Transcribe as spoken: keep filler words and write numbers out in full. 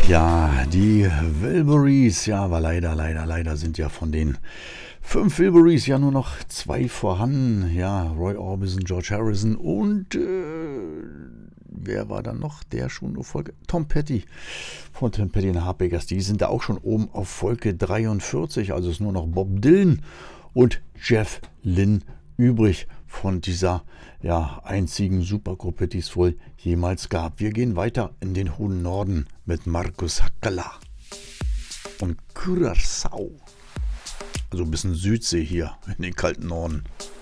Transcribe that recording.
Ja, die Wilburys, ja, aber leider, leider, leider sind ja von den fünf Wilburys ja nur noch zwei vorhanden. Ja, Roy Orbison, George Harrison und äh, wer war dann noch? Der schon auf Folge? Tom Petty von Tom Petty und Heartbreakers. Die sind da auch schon oben auf Folge dreiundvierzig. Also ist nur noch Bob Dylan und Jeff Lynne übrig von dieser ja, einzigen Supergruppe, die es wohl jemals gab. Wir gehen weiter in den hohen Norden mit Markus Hackala und Curaçao. Also ein bisschen Südsee hier in den kalten Norden.